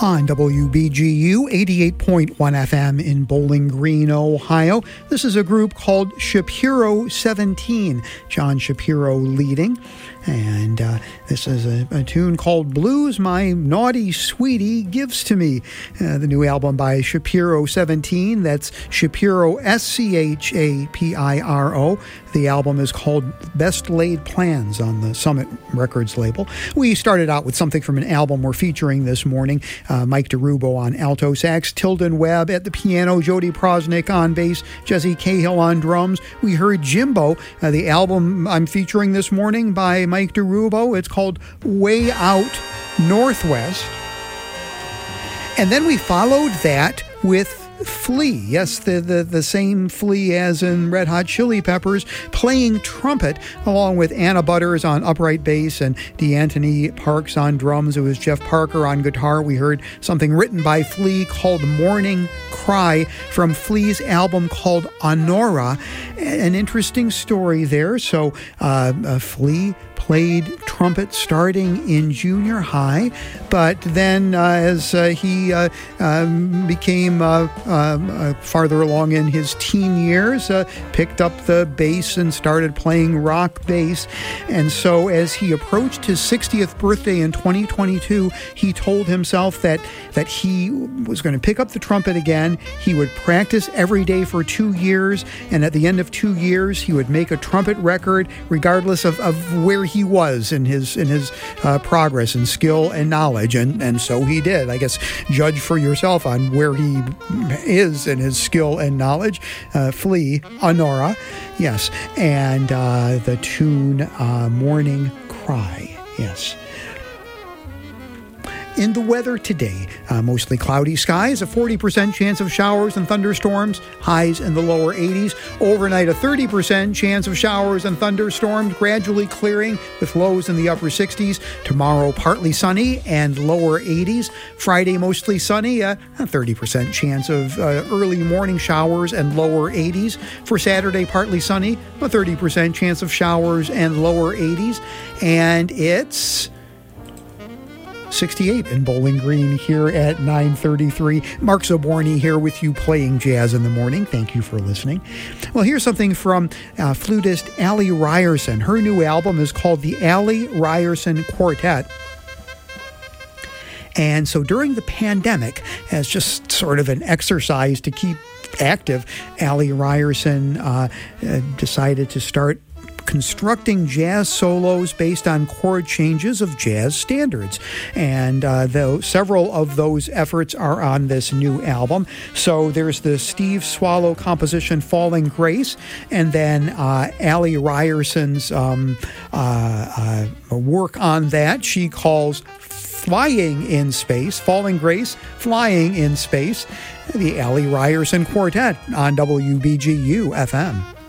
On WBGU 88.1 FM in Bowling Green, Ohio. This is a group called Shapiro 17. John Shapiro leading. And this is a tune called Blues My Naughty Sweetie Gives to Me. The new album by Shapiro 17. That's Shapiro, Schapiro. The album is called Best Laid Plans on the Summit Records label. We started out with something from an album we're featuring this morning. Mike DeRubo on alto sax, Tilden Webb at the piano, Jody Prosnick on bass, Jesse Cahill on drums. We heard Jimbo, the album I'm featuring this morning by Mike DeRubo. It's called Way Out Northwest. And then we followed that with Flea, yes, the same Flea as in Red Hot Chili Peppers, playing trumpet, along with Anna Butters on upright bass and DeAnthony Parks on drums. It was Jeff Parker on guitar. We heard something written by Flea called Morning Cry from Flea's album called Honora. An interesting story there. So Flea played trumpet starting in junior high, but then as he became farther along in his teen years, picked up the bass and started playing rock bass. And so as he approached his 60th birthday in 2022, he told himself that he was going to pick up the trumpet again. He would practice every day for 2 years, and at the end of 2 years, he would make a trumpet record regardless of where he was in his progress and skill and knowledge, and so he did. I guess judge for yourself on where he is in his skill and knowledge. Flea, Honora, yes, and the tune Morning Cry, yes. In the weather today, mostly cloudy skies, a 40% chance of showers and thunderstorms, highs in the lower 80s. Overnight, a 30% chance of showers and thunderstorms, gradually clearing with lows in the upper 60s. Tomorrow, partly sunny and lower 80s. Friday, mostly sunny, a 30% chance of early morning showers and lower 80s. For Saturday, partly sunny, a 30% chance of showers and lower 80s. And it's 68 in Bowling Green here at 9:33. Mark Zaborny here with you playing jazz in the morning. Thank you for listening. Well, here's something from flutist Allie Ryerson. Her new album is called the Allie Ryerson Quartet. And so during the pandemic, as just sort of an exercise to keep active, Allie Ryerson decided to start constructing jazz solos based on chord changes of jazz standards. And though several of those efforts are on this new album. So there's the Steve Swallow composition Falling Grace, and then Allie Ryerson's work on that she calls Flying in Space, Falling Grace, Flying in Space, the Allie Ryerson Quartet on WBGU FM.